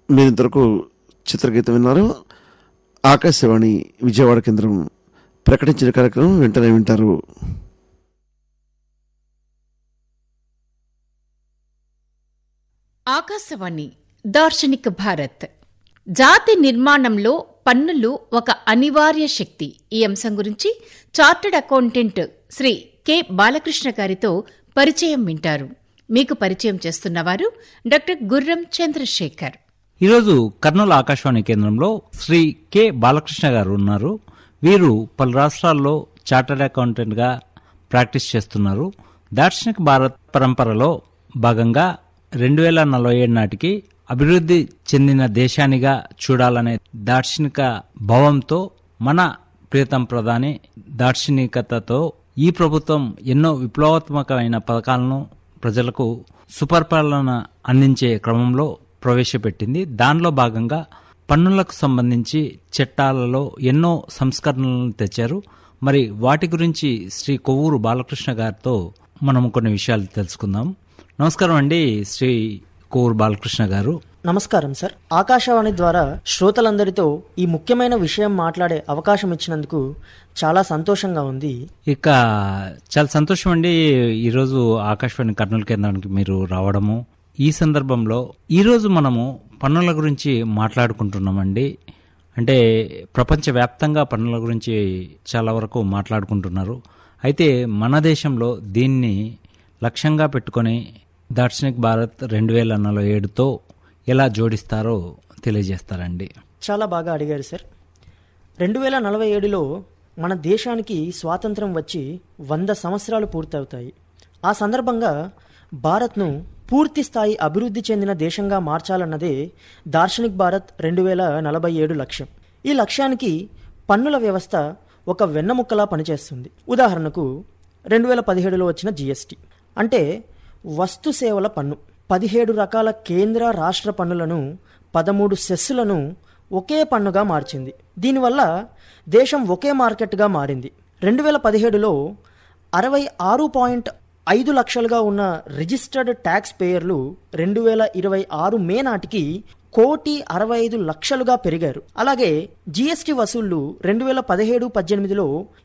మీరు ఇంతవరకు చిత్రగీతం విన్నారు. ఆకాశవాణి విజయవాడ కేంద్రం ప్రకటించిన కార్యక్రమం వెంటనే వింటారు. ఆకాశవాణి దార్శనిక భారత్. జాతి నిర్మాణంలో పన్నులు ఒక అనివార్య శక్తి. ఈ అంశం గురించి chartered accountant Shri K Balakrishna గారితో పరిచయం వింటారు. మీకు పరిచయం చేస్తున్నవారు డాక్టర్ గుర్రం చంద్రశేఖర్. ఈరోజు కర్నూలు ఆకాశవాణి కేంద్రంలో శ్రీ కె బాలకృష్ణ గారు ఉన్నారు. వీరు పలు రాష్ట్రాల్లో చార్టర్డ్ అకౌంటెంట్ గా ప్రాక్టీస్ చేస్తున్నారు. దార్శనిక భారత్ పరంపరలో భాగంగా 2047 నాటికి అభివృద్ధి చెందిన దేశానిగా చూడాలనే దార్శనిక భావంతో మన ప్రియతమ ప్రధాని దార్శనికతతో ఈ ప్రభుత్వం ఎన్నో విప్లవాత్మకమైన పథకాలను ప్రజలకు సుపరిపాలన అందించే క్రమంలో ప్రవేశపెట్టింది. దానిలో భాగంగా పన్నులకు సంబంధించి చట్టాలలో ఎన్నో సంస్కరణలను తెచ్చారు. మరి వాటి గురించి శ్రీ కొవ్వూరు బాలకృష్ణ గారితో మనం కొన్ని విషయాలు తెలుసుకుందాం. నమస్కారం అండి శ్రీ కొవ్వూరు బాలకృష్ణ గారు. నమస్కారం సార్. ఆకాశవాణి ద్వారా శ్రోతలందరితో ఈ ముఖ్యమైన విషయం మాట్లాడే అవకాశం ఇచ్చినందుకు చాలా సంతోషంగా ఉంది. ఇక చాలా సంతోషం అండి ఈరోజు ఆకాశవాణి కర్నూలు కేంద్రానికి మీరు రావడము. ఈ సందర్భంలో ఈరోజు మనము పన్నుల గురించి మాట్లాడుకుంటున్నామండి. అంటే ప్రపంచవ్యాప్తంగా పన్నుల గురించి చాలా వరకు మాట్లాడుకుంటున్నారు. అయితే మన దేశంలో దీన్ని లక్ష్యంగా పెట్టుకొని దార్శనిక్ భారత్ 2047తో ఎలా జోడిస్తారో తెలియజేస్తారండి. చాలా బాగా అడిగారు సార్. 2047లో మన దేశానికి స్వాతంత్రం వచ్చి 100 సంవత్సరాలు పూర్తవుతాయి. ఆ సందర్భంగా భారత్ను పూర్తి స్థాయి అభివృద్ధి చెందిన దేశంగా మార్చాలన్నదే దార్శనిక్ భారత్ 2047 లక్ష్యం. ఈ లక్ష్యానికి పన్నుల వ్యవస్థ ఒక వెన్నముక్కలా పనిచేస్తుంది. ఉదాహరణకు 2017లో వచ్చిన జిఎస్టి అంటే వస్తు సేవల పన్ను 17 రకాల కేంద్ర రాష్ట్ర పన్నులను 13 సెస్సులను ఒకే పన్నుగా మార్చింది. దీనివల్ల దేశం ఒకే మార్కెట్గా మారింది. 2017లో 66.5 లక్షలుగా ఉన్న రిజిస్టర్డ్ ట్యాక్స్ పేయర్లు 2026 మే నాటికి 1,65,00,000గా పెరిగారు. అలాగే జిఎస్టి వసూళ్లు 2017-18లో